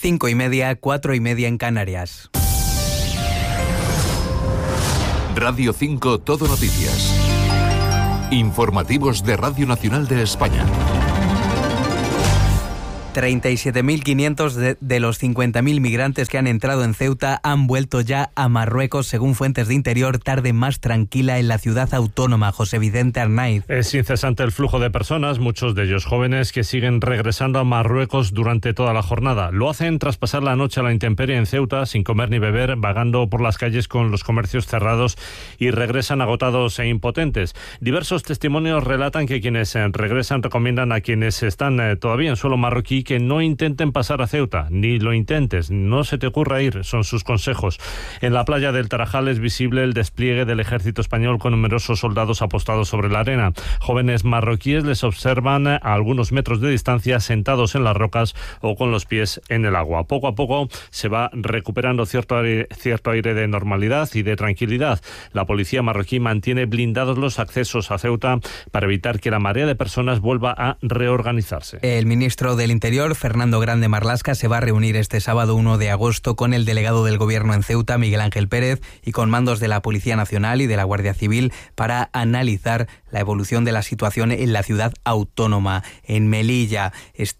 5:30, 4:30 en Canarias. Radio 5 Todo Noticias. Informativos de Radio Nacional de España. 37.500 de los 50.000 migrantes que han entrado en Ceuta han vuelto ya a Marruecos, según fuentes de Interior. Tarde más tranquila en la ciudad autónoma. José Vicente Arnaiz. Es incesante el flujo de personas, muchos de ellos jóvenes, que siguen regresando a Marruecos durante toda la jornada. Lo hacen tras pasar la noche a la intemperie en Ceuta, sin comer ni beber, vagando por las calles con los comercios cerrados, y regresan agotados e impotentes. Diversos testimonios relatan que quienes regresan recomiendan a quienes están todavía en suelo marroquí que no intenten pasar a Ceuta, ni lo intentes, no se te ocurra ir, son sus consejos. En la playa del Tarajal es visible el despliegue del ejército español con numerosos soldados apostados sobre la arena. Jóvenes marroquíes les observan a algunos metros de distancia, sentados en las rocas o con los pies en el agua. Poco a poco se va recuperando cierto aire de normalidad y de tranquilidad. La policía marroquí mantiene blindados los accesos a Ceuta para evitar que la marea de personas vuelva a reorganizarse. El ministro del Interior, Fernando Grande Marlaska, se va a reunir este sábado 1 de agosto con el delegado del Gobierno en Ceuta, Miguel Ángel Pérez, y con mandos de la Policía Nacional y de la Guardia Civil para analizar la evolución de la situación en la ciudad autónoma. En Melilla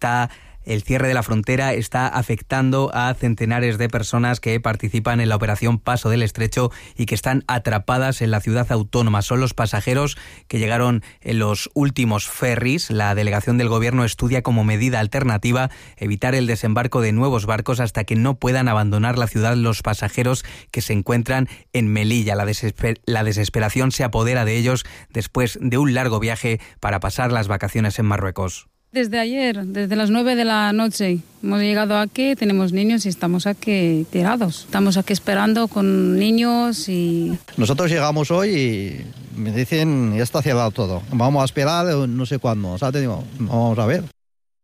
el cierre de la frontera está afectando a centenares de personas que participan en la operación Paso del Estrecho y que están atrapadas en la ciudad autónoma. Son los pasajeros que llegaron en los últimos ferries. La delegación del Gobierno estudia como medida alternativa evitar el desembarco de nuevos barcos hasta que no puedan abandonar la ciudad los pasajeros que se encuentran en Melilla. La desesperación se apodera de ellos después de un largo viaje para pasar las vacaciones en Marruecos. Desde ayer, desde las 9 de la noche, hemos llegado aquí, tenemos niños y estamos aquí tirados. Estamos aquí esperando con niños y... Nosotros llegamos hoy y me dicen, ya está cerrado todo. Vamos a esperar no sé cuándo, o sea, te digo, vamos a ver.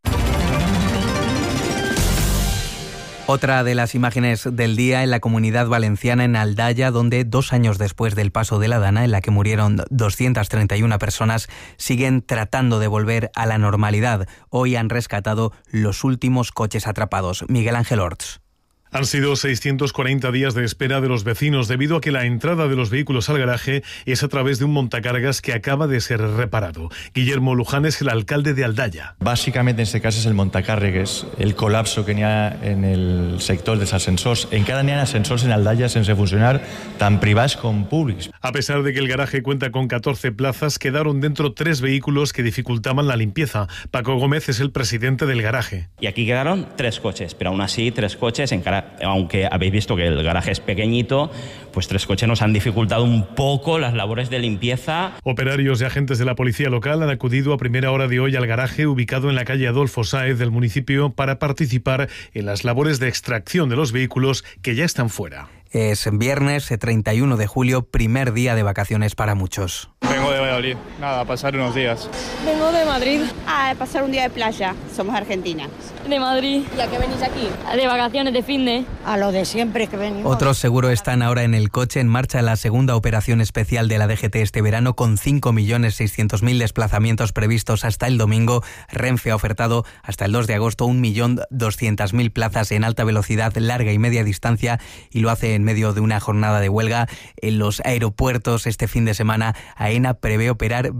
Otra de las imágenes del día en la Comunidad Valenciana, en Aldaya, donde 2 años después del paso de la Dana, en la que murieron 231 personas, siguen tratando de volver a la normalidad. Hoy han rescatado los últimos coches atrapados. Miguel Ángel Orts. Han sido 640 días de espera de los vecinos debido a que la entrada de los vehículos al garaje es a través de un montacargas que acaba de ser reparado. Guillermo Luján es el alcalde de Aldaya. Básicamente en este caso es el montacargas, el colapso que n'hi ha en el sector dels ascensors. Encara n'hi ha ascensors en Aldaya sense funcionar, tant privats com públics. A pesar de que el garaje cuenta con 14 plazas, quedaron dentro 3 vehículos que dificultaban la limpieza. Paco Gómez es el presidente del garaje. Y aquí quedaron 3 coches, pero aún así 3 coches aunque habéis visto que el garaje es pequeñito, pues 3 coches nos han dificultado un poco las labores de limpieza. Operarios y agentes de la policía local han acudido a primera hora de hoy al garaje ubicado en la calle Adolfo Sáez del municipio para participar en las labores de extracción de los vehículos que ya están fuera. Es viernes 31 de julio, primer día de vacaciones para muchos. Vengo de Valladolid, a pasar unos días. Vengo de Madrid. A pasar un día de playa, somos argentinas. De Madrid. ¿Y a qué venís aquí? De vacaciones de fin de... A lo de siempre que venimos. Otros seguro están ahora en el coche. En marcha la segunda operación especial de la DGT este verano, con 5.600.000 desplazamientos previstos hasta el domingo. Renfe ha ofertado hasta el 2 de agosto 1.200.000 plazas en alta velocidad, larga y media distancia, y lo hace en medio de una jornada de huelga en los aeropuertos. Este fin de semana, AENA prevé operar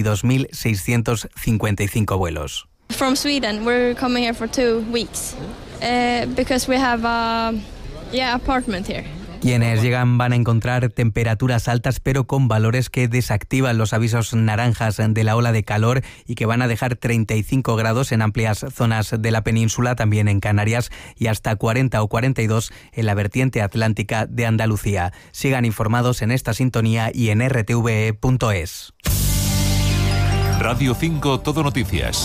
22.655 vuelos. From Sweden, we're coming here for 2 weeks because we have apartment here. Quienes llegan van a encontrar temperaturas altas, pero con valores que desactivan los avisos naranjas de la ola de calor y que van a dejar 35 grados en amplias zonas de la península, también en Canarias, y hasta 40 o 42 en la vertiente atlántica de Andalucía. Sigan informados en esta sintonía y en rtve.es. Radio 5 Todo Noticias.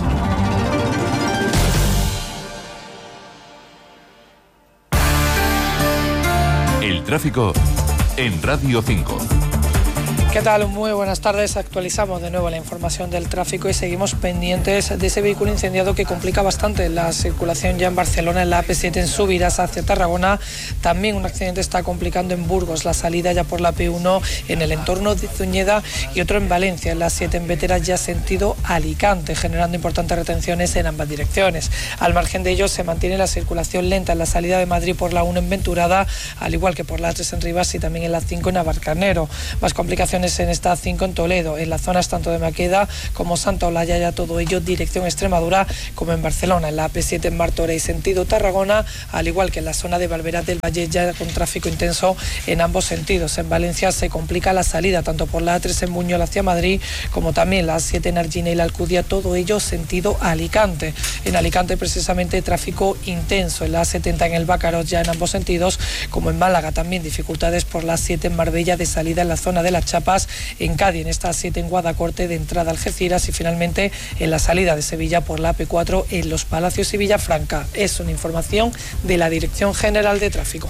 El tráfico en Radio 5. ¿Qué tal? Muy buenas tardes. Actualizamos de nuevo la información del tráfico y seguimos pendientes de ese vehículo incendiado que complica bastante la circulación ya en Barcelona, en la AP7 en subidas hacia Tarragona. También un accidente está complicando en Burgos la salida ya por la P1 en el entorno de Zuñeda y otro en Valencia, en la 7 en Bétera ya sentido Alicante, generando importantes retenciones en ambas direcciones. Al margen de ello se mantiene la circulación lenta en la salida de Madrid por la 1 en Venturada, al igual que por la 3 en Rivas y también en la 5 en Navalcarnero. Más complicaciones en esta 5 en Toledo, en las zonas tanto de Maqueda como Santa Olaya, ya todo ello dirección Extremadura, como en Barcelona, en la AP7 en Martorell sentido Tarragona, al igual que en la zona de Valverde del Valle, ya con tráfico intenso en ambos sentidos. En Valencia se complica la salida tanto por la A3 en Buñol hacia Madrid, como también la A7 en Argina y la Alcudia, todo ello sentido Alicante. En Alicante precisamente tráfico intenso, en la A70 en el Bácaros ya en ambos sentidos, como en Málaga también dificultades por la A7 en Marbella de salida en la zona de las Chapas, en Cádiz en esta A7 en Guadacorte de entrada a Algeciras y finalmente en la salida de Sevilla por la AP4 en Los Palacios y Villafranca. Es una información de la Dirección General de Tráfico.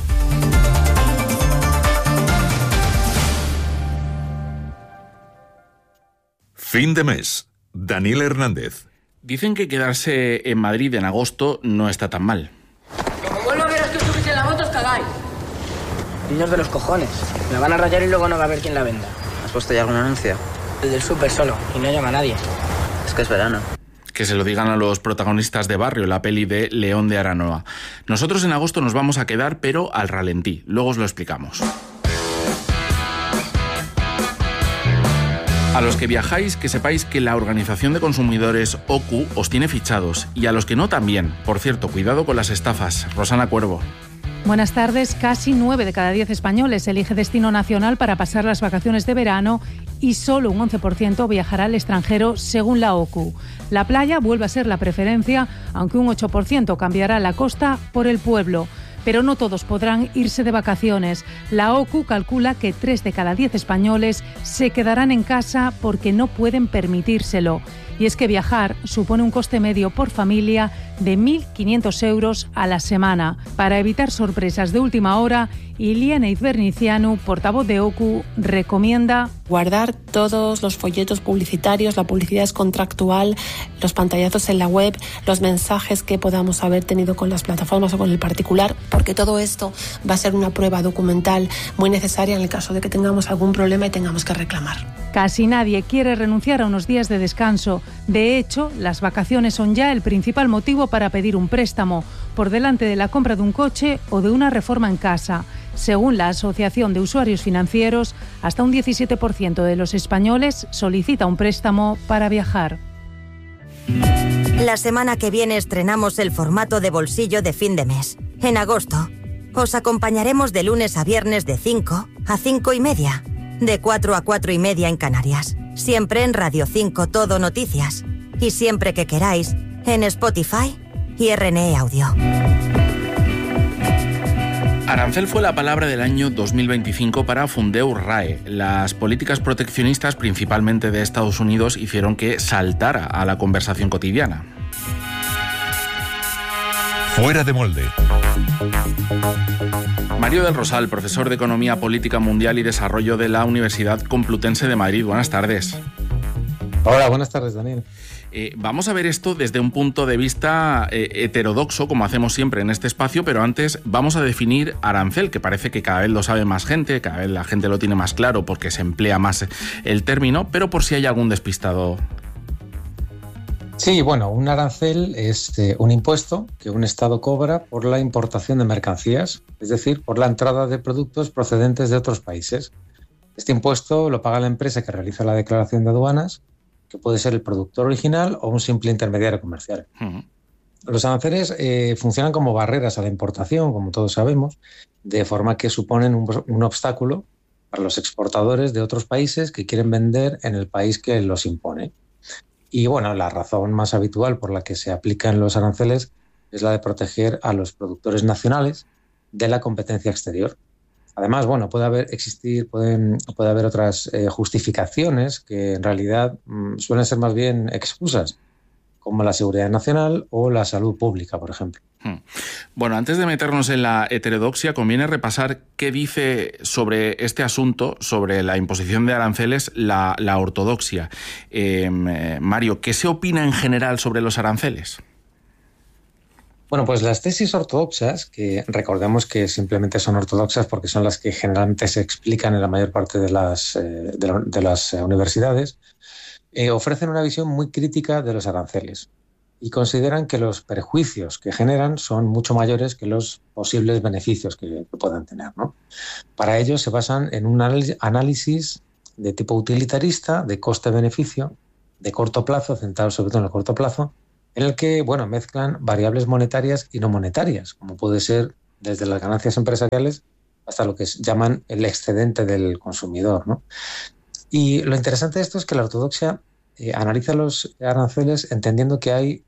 Fin de mes. Daniel Hernández. Dicen que quedarse en Madrid en agosto no está tan mal. Como vuelvo a ver a que subís en la moto os cagáis. Niños de los cojones. Me van a rayar y luego no va a haber quien la venda. ¿Has puesto ya algún anuncio? El del súper solo, y no llama a nadie. Es que es verano. Que se lo digan a los protagonistas de Barrio, la peli de León de Aranoa. Nosotros en agosto nos vamos a quedar, pero al ralentí. Luego os lo explicamos. A los que viajáis, que sepáis que la Organización de Consumidores OCU os tiene fichados. Y a los que no también. Por cierto, cuidado con las estafas. Rosana Cuervo. Buenas tardes. Casi 9 de cada 10 españoles elige destino nacional para pasar las vacaciones de verano y solo un 11% viajará al extranjero, según la OCU. La playa vuelve a ser la preferencia, aunque un 8% cambiará la costa por el pueblo. Pero no todos podrán irse de vacaciones. La OCU calcula que 3 de cada 10 españoles se quedarán en casa porque no pueden permitírselo. Y es que viajar supone un coste medio por familia de 1.500 euros a la semana. Para evitar sorpresas de última hora, Iliana Izbernicianu, portavoz de OCU, recomienda guardar todos los folletos publicitarios, la publicidad es contractual, los pantallazos en la web, los mensajes que podamos haber tenido con las plataformas o con el particular, porque todo esto va a ser una prueba documental muy necesaria en el caso de que tengamos algún problema y tengamos que reclamar. Casi nadie quiere renunciar a unos días de descanso. De hecho, las vacaciones son ya el principal motivo para pedir un préstamo, por delante de la compra de un coche o de una reforma en casa. Según la Asociación de Usuarios Financieros, hasta un 17% de los españoles solicita un préstamo para viajar. La semana que viene estrenamos el formato de bolsillo de fin de mes. En agosto, os acompañaremos de lunes a viernes de 5 a 5 y media, de 4 a 4 y media en Canarias. Siempre en Radio 5 Todo Noticias. Y siempre que queráis, en Spotify y RNE Audio. Arancel fue la palabra del año 2025 para Fundeu RAE. Las políticas proteccionistas, principalmente de Estados Unidos, hicieron que saltara a la conversación cotidiana. Fuera de molde. Mario del Rosal, profesor de Economía Política Mundial y Desarrollo de la Universidad Complutense de Madrid. Buenas tardes. Hola, buenas tardes, Daniel. Vamos a ver esto desde un punto de vista heterodoxo, como hacemos siempre en este espacio, pero antes vamos a definir arancel, que parece que cada vez lo sabe más gente, cada vez la gente lo tiene más claro porque se emplea más el término, pero por si hay algún despistado. Sí, bueno, un arancel es un impuesto que un Estado cobra por la importación de mercancías, es decir, por la entrada de productos procedentes de otros países. Este impuesto lo paga la empresa que realiza la declaración de aduanas, que puede ser el productor original o un simple intermediario comercial. Los aranceles funcionan como barreras a la importación, como todos sabemos, de forma que suponen un obstáculo para los exportadores de otros países que quieren vender en el país que los impone. Y bueno, la razón más habitual por la que se aplican los aranceles es la de proteger a los productores nacionales de la competencia exterior. Además, bueno, puede haber otras justificaciones que en realidad suelen ser más bien excusas, como la seguridad nacional o la salud pública, por ejemplo. Bueno, antes de meternos en la heterodoxia, conviene repasar qué dice sobre este asunto, sobre la imposición de aranceles, la ortodoxia. Mario, ¿qué se opina en general sobre los aranceles? Bueno, pues las tesis ortodoxas, que recordemos que simplemente son ortodoxas porque son las que generalmente se explican en la mayor parte de las universidades, ofrecen una visión muy crítica de los aranceles y consideran que los perjuicios que generan son mucho mayores que los posibles beneficios que puedan tener, ¿no? Para ello se basan en un análisis de tipo utilitarista, de coste-beneficio, de corto plazo, centrado sobre todo en el corto plazo, en el que mezclan variables monetarias y no monetarias, como puede ser desde las ganancias empresariales hasta lo que llaman el excedente del consumidor, ¿no? Y lo interesante de esto es que la ortodoxia analiza los aranceles entendiendo que hay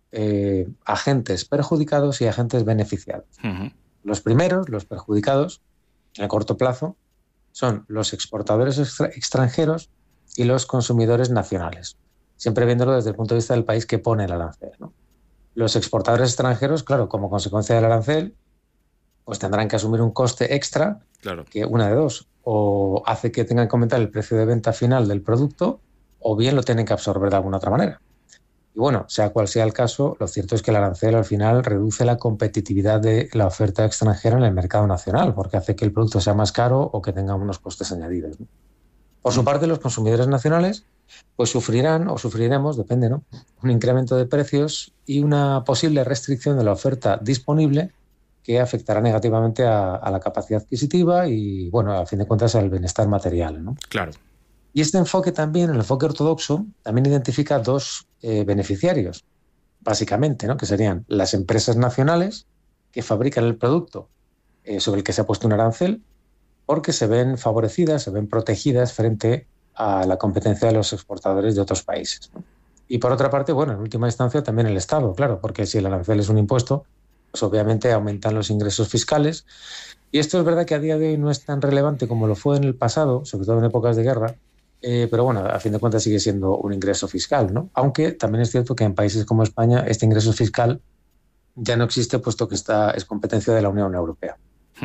agentes perjudicados y agentes beneficiados. Uh-huh. Los primeros, los perjudicados, en el corto plazo, son los exportadores extranjeros y los consumidores nacionales, siempre viéndolo desde el punto de vista del país que pone el arancel, ¿no? Los exportadores extranjeros, claro, como consecuencia del arancel, pues tendrán que asumir un coste extra, claro, que una de dos, o hace que tengan que aumentar el precio de venta final del producto, o bien lo tienen que absorber de alguna otra manera. Y bueno, sea cual sea el caso, lo cierto es que el arancel al final reduce la competitividad de la oferta extranjera en el mercado nacional, porque hace que el producto sea más caro o que tenga unos costes añadidos, ¿no? Por su parte, los consumidores nacionales pues sufrirán o sufriremos, depende, ¿no?, un incremento de precios y una posible restricción de la oferta disponible que afectará negativamente a la capacidad adquisitiva y, bueno, a fin de cuentas, al bienestar material, ¿no? Claro. Y este enfoque también, el enfoque ortodoxo, también identifica dos beneficiarios, básicamente, ¿no?, que serían las empresas nacionales que fabrican el producto sobre el que se ha puesto un arancel, porque se ven favorecidas, se ven protegidas frente a la competencia de los exportadores de otros países, ¿no? Y por otra parte, bueno, en última instancia también el Estado, claro, porque si el arancel es un impuesto, pues obviamente aumentan los ingresos fiscales. Y esto es verdad que a día de hoy no es tan relevante como lo fue en el pasado, sobre todo en épocas de guerra, pero bueno, a fin de cuentas sigue siendo un ingreso fiscal, ¿no? Aunque también es cierto que en países como España este ingreso fiscal ya no existe, puesto que es competencia de la Unión Europea.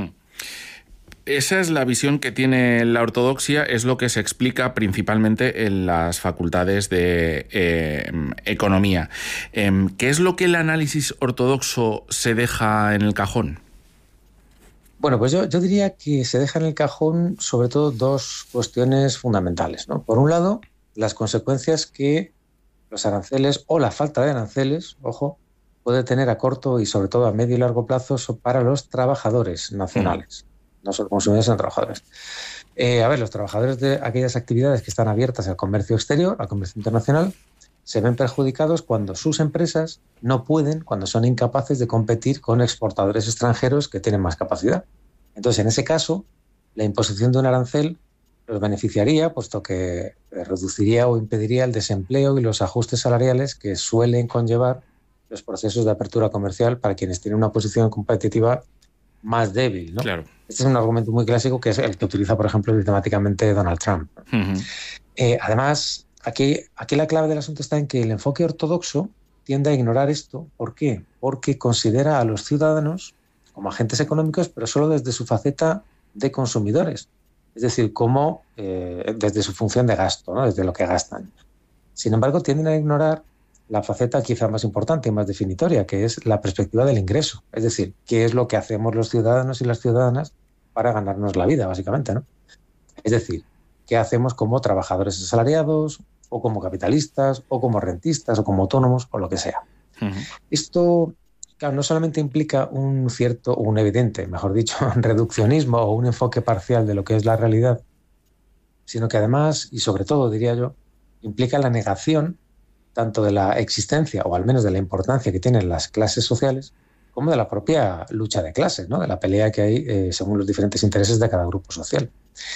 Esa es la visión que tiene la ortodoxia, es lo que se explica principalmente en las facultades de economía. ¿Qué es lo que el análisis ortodoxo se deja en el cajón? Bueno, pues yo diría que se deja en el cajón sobre todo dos cuestiones fundamentales, ¿no? Por un lado, las consecuencias que los aranceles o la falta de aranceles, ojo, puede tener a corto y sobre todo a medio y largo plazo para los trabajadores nacionales. No solo consumidores, sino trabajadores. Los trabajadores de aquellas actividades que están abiertas al comercio exterior, al comercio internacional, se ven perjudicados cuando sus empresas no pueden, cuando son incapaces de competir con exportadores extranjeros que tienen más capacidad. Entonces, en ese caso, la imposición de un arancel los beneficiaría, puesto que reduciría o impediría el desempleo y los ajustes salariales que suelen conllevar los procesos de apertura comercial para quienes tienen una posición competitiva más débil, ¿no? Claro. Este es un argumento muy clásico que es el que utiliza, por ejemplo, sistemáticamente Donald Trump. Uh-huh. Además, aquí la clave del asunto está en que el enfoque ortodoxo tiende a ignorar esto. ¿Por qué? Porque considera a los ciudadanos como agentes económicos, pero solo desde su faceta de consumidores. Es decir, como desde su función de gasto, ¿no?, desde lo que gastan. Sin embargo, tienden a ignorar la faceta quizá más importante y más definitoria, que es la perspectiva del ingreso. Es decir, qué es lo que hacemos los ciudadanos y las ciudadanas para ganarnos la vida, básicamente, ¿no? Es decir, qué hacemos como trabajadores asalariados, o como capitalistas, o como rentistas, o como autónomos, o lo que sea. Uh-huh. Esto, claro, no solamente implica un evidente, mejor dicho, reduccionismo o un enfoque parcial de lo que es la realidad, sino que además, y sobre todo, diría yo, implica la negación tanto de la existencia, o al menos de la importancia que tienen las clases sociales, como de la propia lucha de clases, ¿no?, de la pelea que hay según los diferentes intereses de cada grupo social.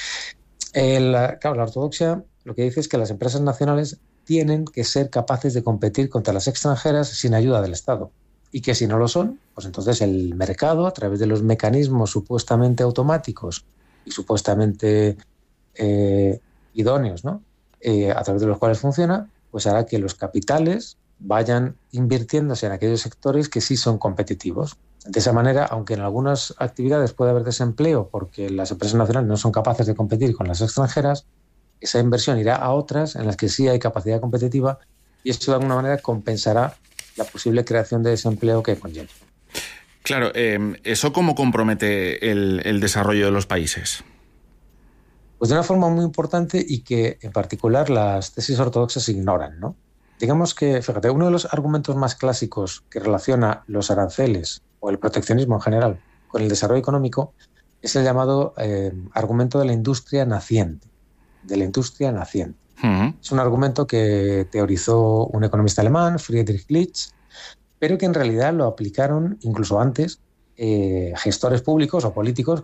La ortodoxia lo que dice es que las empresas nacionales tienen que ser capaces de competir contra las extranjeras sin ayuda del Estado, y que si no lo son, pues entonces el mercado, a través de los mecanismos supuestamente automáticos y supuestamente idóneos, ¿no?, a través de los cuales funciona, pues hará que los capitales vayan invirtiéndose en aquellos sectores que sí son competitivos. De esa manera, aunque en algunas actividades puede haber desempleo porque las empresas nacionales no son capaces de competir con las extranjeras, esa inversión irá a otras en las que sí hay capacidad competitiva y esto de alguna manera compensará la posible creación de desempleo que conlleva. Claro, ¿eso cómo compromete el desarrollo de los países? Pues de una forma muy importante y que en particular las tesis ortodoxas ignoran, ¿no? Digamos que, fíjate, uno de los argumentos más clásicos que relaciona los aranceles o el proteccionismo en general con el desarrollo económico es el llamado argumento de la industria naciente. Es un argumento que teorizó un economista alemán, Friedrich List, pero que en realidad lo aplicaron incluso antes gestores públicos o políticos